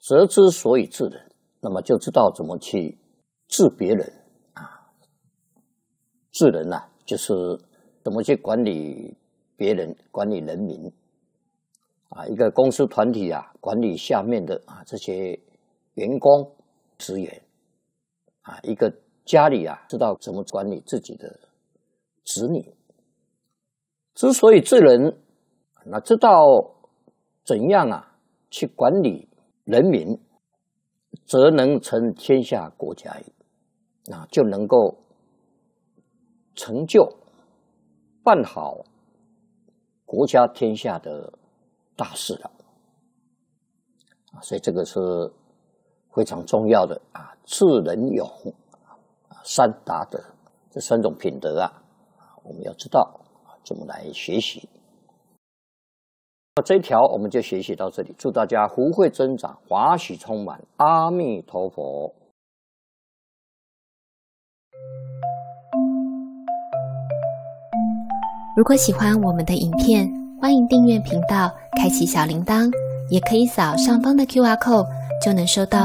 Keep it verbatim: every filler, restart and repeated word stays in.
责之所以治人，那么就知道怎么去治别人啊。治人啊，就是怎么去管理别人、管理人民啊。一个公司团体啊，管理下面的啊这些员工、职员啊。一个家里啊，知道怎么管理自己的子女。之所以治人，那知道怎样啊去管理人民，则能成天下国家矣。那就能够成就办好国家天下的大事了。啊，所以这个是非常重要的啊，智仁勇啊，善达德这三种品德啊，我们要知道怎么来学习。这一条我们就学习到这里，祝大家福慧增长，华喜充满，阿弥陀佛。 如果喜欢我们的影片，欢迎订阅频道，开启小铃铛，也可以扫上方的 Q R code， 就能收到